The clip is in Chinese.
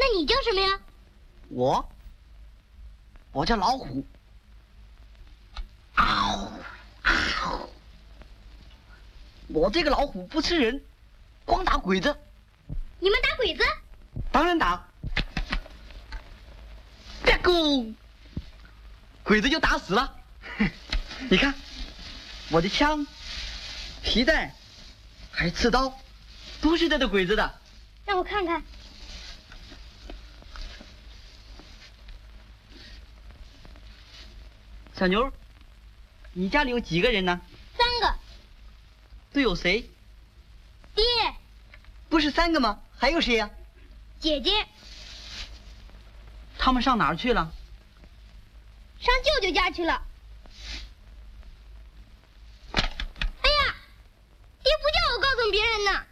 你叫什么呀？ 我叫老虎。嗷嗷！我这个老虎不吃人，光打鬼子。 你们打鬼子？ 当然打。别咕，鬼子就打死了。你看，我的枪、皮带，还有刺刀，都是这个鬼子的。 让我看看。 小牛，你家里有几个人呢 ？3个。 都有谁？ 爹。 不是3个吗？还有谁呀？ 姐姐。 他们上哪儿去了？ 上舅舅家去了。哎呀，爹不叫我告诉别人呢。